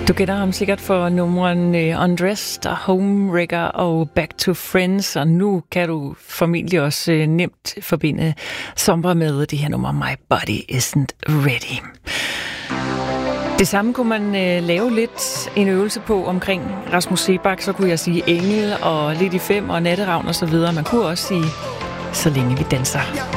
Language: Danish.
Du kender ham sikkert for numrene Undressed og Homewrecker og Back to Friends, og nu kan du formentlig også nemt forbinde Sombre med det her nummer My Body Isn't Ready. Det samme kunne man lave lidt en øvelse på omkring Rasmus Seebach, så kunne jeg sige Engel og Lidt i 5 og Natteravn og så videre. Man kunne også sige Så længe vi danser.